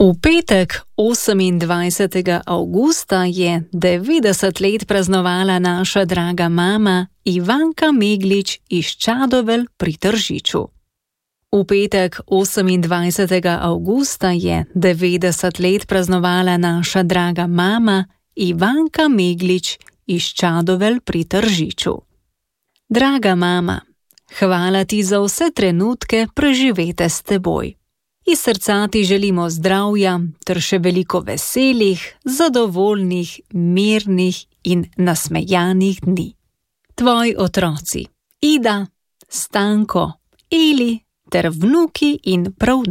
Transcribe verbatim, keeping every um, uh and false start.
V petek, osemindvajsetega avgusta, je devetdeset let praznovala naša draga mama Ivanka Meglič iz Čadovelj pri Tržiču. V petek, osemindvajsetega avgusta, je devetdeset let praznovala naša draga mama Ivanka Meglič iz Čadovelj pri Tržiču. Draga mama, hvala ti za vse trenutke, preživete s teboj. Iz srca ti želimo zdravja ter še veliko veselih, zadovoljnih, mirnih in nasmejanih dni. Tvoji otroci Ida, Stanko, Eli ter vnuki in prav